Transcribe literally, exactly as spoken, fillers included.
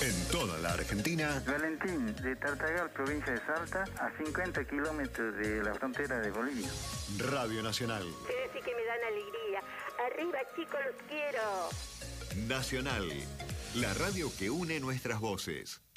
En toda la Argentina. Valentín, de Tartagal, provincia de Salta, a cincuenta kilómetros de la frontera de Bolivia. Radio Nacional. Quiere decir que me dan alegría. Arriba, chicos, los quiero. Nacional, la radio que une nuestras voces.